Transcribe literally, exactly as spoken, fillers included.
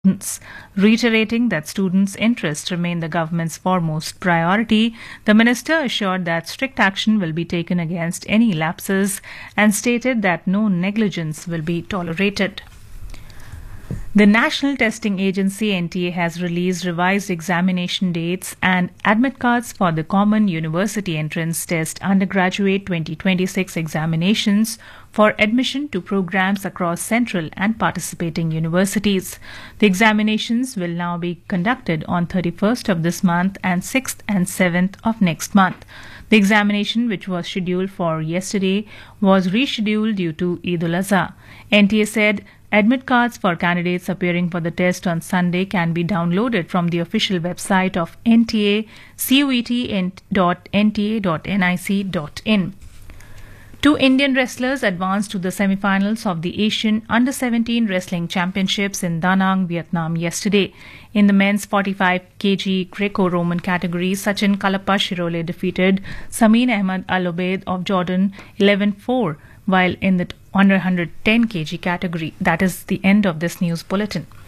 students. Reiterating that students' interests remain the government's foremost priority, the minister assured that strict action will be taken against any lapses and stated that no negligence will be tolerated. The National Testing Agency N T A has released revised examination dates and admit cards for the Common University Entrance Test Undergraduate twenty twenty-six examinations for admission to programs across central and participating universities. The examinations will now be conducted on thirty-first of this month and sixth and seventh of next month. The examination, which was scheduled for yesterday, was rescheduled due to Eid al-Adha. N T A said admit cards for candidates appearing for the test on Sunday can be downloaded from the official website of N T A, cuet dot n t a dot nic dot in. Two Indian wrestlers advanced to the semi-finals of the Asian Under seventeen Wrestling Championships in Da Nang, Vietnam yesterday. In the men's forty-five kilogram Greco-Roman category, Sachin Kalapa Shirole defeated Samin Ahmed Al Obaid of Jordan eleven four, while in the under one hundred ten kilogram category. That is the end of this news bulletin.